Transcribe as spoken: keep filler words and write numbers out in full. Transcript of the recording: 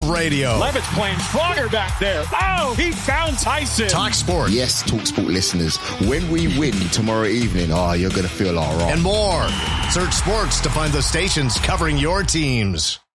Radio. Levitt's playing stronger back there. Oh, he found Tyson. Talk Sport. Yes, Talk Sport listeners. When we win tomorrow evening, oh, you're going to feel all right. And more. Search sports to find the stations covering your teams.